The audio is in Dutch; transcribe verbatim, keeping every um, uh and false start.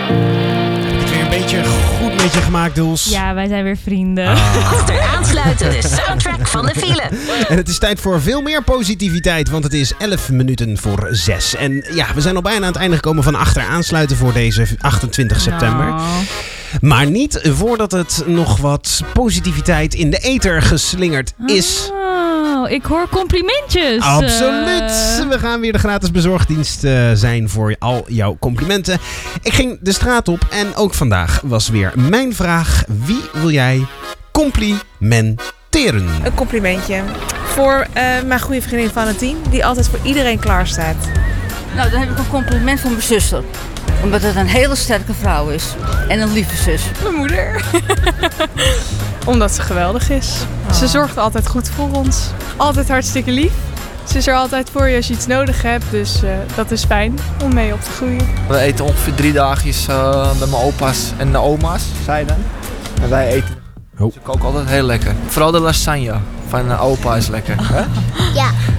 Goed met je gemaakt, Doels. Ja, wij zijn weer vrienden. Ah. Achter aansluiten, de soundtrack van de file. En het is tijd voor veel meer positiviteit, want het is elf minuten voor zes. En ja, we zijn al bijna aan het einde gekomen van Achter aansluiten voor deze achtentwintig september. Nou. Maar niet voordat het nog wat positiviteit in de ether geslingerd is. Oh, ik hoor complimentjes. Absoluut. We gaan weer de gratis bezorgdienst uh, zijn voor al jouw complimenten. Ik ging de straat op en ook vandaag was weer mijn vraag. Wie wil jij complimenteren? Een complimentje voor uh, mijn goede vriendin Valentien, die altijd voor iedereen klaar staat. Nou, dan heb ik een compliment van mijn zuster. Omdat het een hele sterke vrouw is. En een lieve zus. Mijn moeder. Omdat ze geweldig is. Oh. Ze zorgt altijd goed voor ons. Altijd hartstikke lief. Ze is er altijd voor je als je iets nodig hebt. Dus uh, dat is fijn om mee op te groeien. We eten ongeveer drie dagjes uh, bij mijn opa's en de oma's, zei dan. En wij eten. Oh. Ze koken altijd heel lekker. Vooral de lasagne van uh, opa is lekker. Hè? Ja.